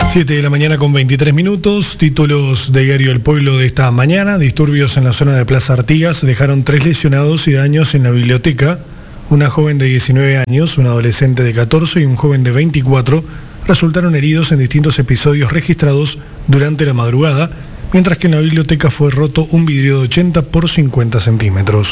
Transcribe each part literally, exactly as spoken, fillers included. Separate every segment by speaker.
Speaker 1: siete de la mañana con veintitrés minutos, títulos de Diario El Pueblo de esta mañana. Disturbios en la zona de Plaza Artigas dejaron tres lesionados y daños en la biblioteca. Una joven de diecinueve años, un adolescente de catorce y un joven de veinticuatro resultaron heridos en distintos episodios registrados durante la madrugada, mientras que en la biblioteca fue roto un vidrio de ochenta por cincuenta centímetros.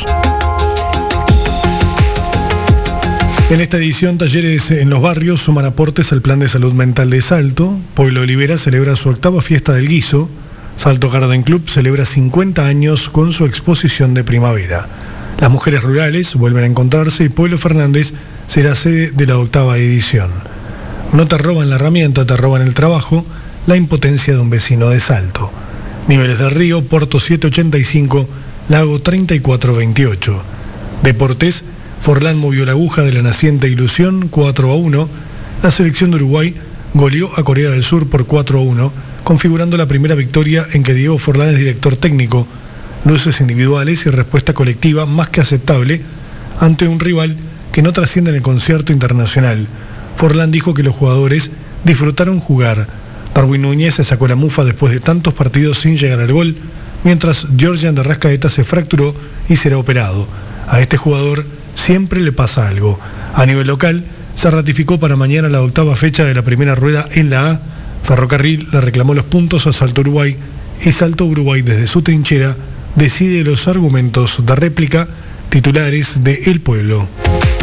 Speaker 1: En esta edición, Talleres en los Barrios suman aportes al Plan de Salud Mental de Salto. Pueblo Olivera celebra su octava fiesta del guiso. Salto Garden Club celebra cincuenta años con su exposición de primavera. Las mujeres rurales vuelven a encontrarse y Pueblo Fernández será sede de la octava edición. No te roban la herramienta, te roban el trabajo. La impotencia de un vecino de Salto. Niveles del Río, Porto siete ochenta y cinco, Lago treinta y cuatro veintiocho. Deportes, Forlán movió la aguja de la naciente ilusión cuatro a uno. La selección de Uruguay goleó a Corea del Sur por cuatro a uno, configurando la primera victoria en que Diego Forlán es director técnico. Luces individuales y respuesta colectiva más que aceptable ante un rival que no trasciende en el concierto internacional. Forlán dijo que los jugadores disfrutaron jugar. Darwin Núñez se sacó la mufa después de tantos partidos sin llegar al gol, mientras Georgian de Rascaeta se fracturó y será operado. A este jugador siempre le pasa algo. A nivel local, se ratificó para mañana la octava fecha de la primera rueda en la A. Ferrocarril le reclamó los puntos a Salto Uruguay y Salto Uruguay desde su trinchera decide los argumentos de réplica. Titulares de El Pueblo.